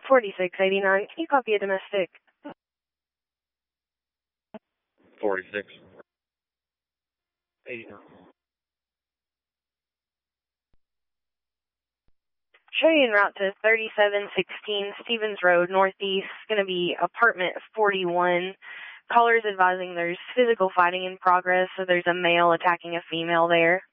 4689. Can you copy a domestic? 46. 89. Show you en route to 3716 Stevens Road, Northeast. Going to be apartment 41. Callers advising there's physical fighting in progress, so there's a male attacking a female there.